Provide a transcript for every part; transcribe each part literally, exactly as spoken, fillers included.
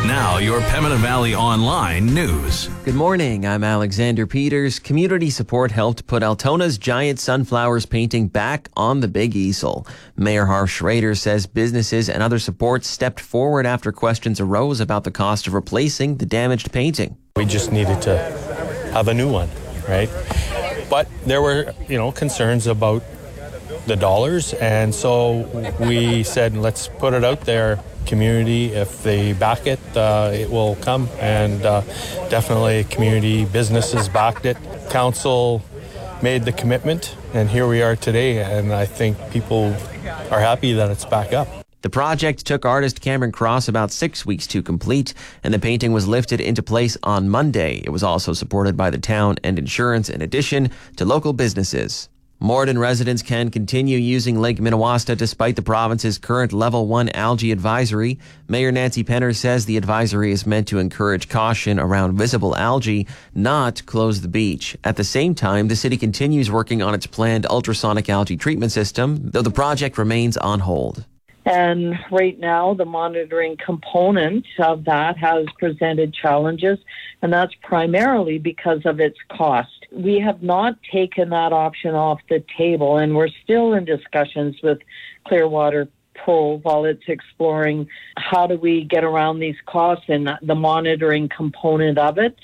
Now, your Pembina Valley Online news. Good morning, I'm Alexander Peters. Community support helped put Altona's giant sunflowers painting back on the big easel. Mayor Harv Schrader says businesses and other supports stepped forward after questions arose about the cost of replacing the damaged painting. We just needed to have a new one, right? But there were, you know, concerns about the dollars, and so we said, let's put it out there. Community, if they back it, uh, it will come, and uh, definitely community businesses backed it. Council made the commitment, and here we are today, and I think people are happy that it's back up. The project took artist Cameron Cross about six weeks to complete, and the painting was lifted into place on Monday. It was also supported by the town and insurance in addition to local businesses. Morden residents can continue using Lake Minnewaska despite the province's current Level one algae advisory. Mayor Nancy Penner says the advisory is meant to encourage caution around visible algae, not close the beach. At the same time, the city continues working on its planned ultrasonic algae treatment system, though the project remains on hold. And right now, the monitoring component of that has presented challenges, and that's primarily because of its cost. We have not taken that option off the table, and we're still in discussions with Clearwater Pro while it's exploring how do we get around these costs and the monitoring component of it.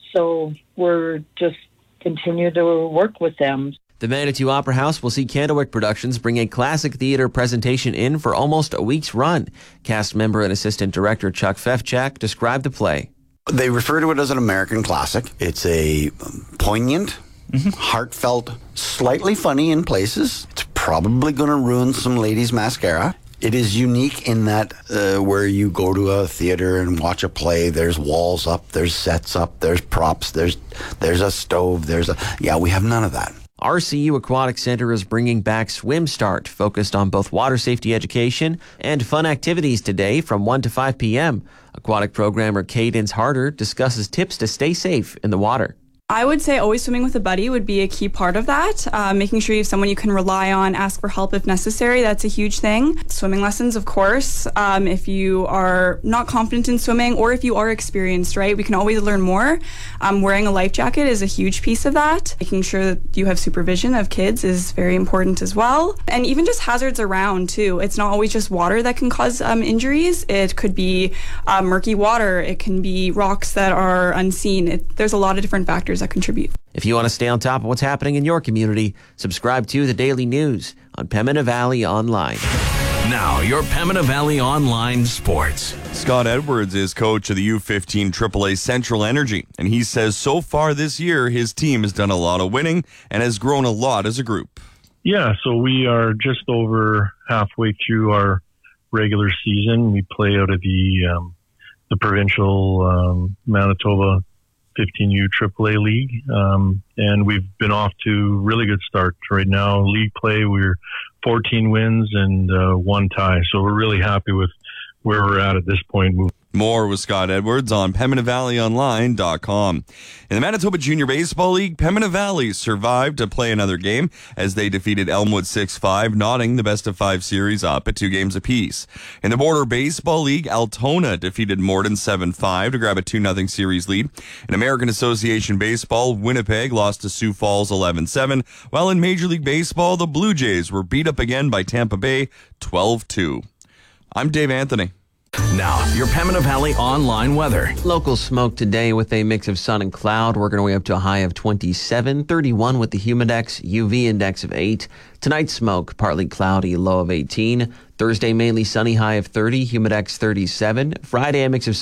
So we're just continue to work with them. The Manitou Opera House will see Candlewick Productions bring a classic theater presentation in for almost a week's run. Cast member and assistant director Chuck Fefchak described the play. They refer to it as an American classic. It's a poignant, mm-hmm. heartfelt, slightly funny in places. It's probably going to ruin some ladies' mascara. It is unique in that uh, where you go to a theater and watch a play, there's walls up, there's sets up, there's props, there's there's a stove, there's a... Yeah, we have none of that. R C U Aquatic Center is bringing back Swim Start, focused on both water safety education and fun activities today from one to five p.m. Aquatic programmer Cadence Harder discusses tips to stay safe in the water. I would say always swimming with a buddy would be a key part of that. Uh, making sure you have someone you can rely on, ask for help if necessary. That's a huge thing. Swimming lessons, of course. Um, if you are not confident in swimming or if you are experienced, right, we can always learn more. Um, wearing a life jacket is a huge piece of that. Making sure that you have supervision of kids is very important as well. And even just hazards around, too. It's not always just water that can cause um, injuries. It could be uh, murky water. It can be rocks that are unseen. It, there's a lot of different factors that contribute. If you want to stay on top of what's happening in your community, subscribe to The Daily News on Pembina Valley Online. Now, your Pembina Valley Online sports. Scott Edwards is coach of the U fifteen triple A Central Energy, and he says so far this year his team has done a lot of winning and has grown a lot as a group. Yeah, so we are just over halfway through our regular season. We play out of the um, the provincial um, Manitoba fifteen U triple A League, um, and we've been off to really good start right now. League play, we're fourteen wins and uh, one tie, so we're really happy with where we're at at this point. More with Scott Edwards on Pembina Valley Online dot com. In the Manitoba Junior Baseball League, Pembina Valley survived to play another game as they defeated Elmwood six five, knotting the best of five series up at two games apiece. In the Border Baseball League, Altona defeated Morden seven five to grab a two nothing series lead. In American Association Baseball, Winnipeg lost to Sioux Falls eleven seven, while in Major League Baseball, the Blue Jays were beat up again by Tampa Bay twelve two. I'm Dave Anthony. Now, your Pembina Valley Online weather. Local smoke today with a mix of sun and cloud. Working our way up to a high of twenty-seven, thirty-one with the humidex, U V index of eight. Tonight, smoke, partly cloudy, low of eighteen. Thursday, mainly sunny, high of thirty, humidex thirty-seven. Friday, a mix of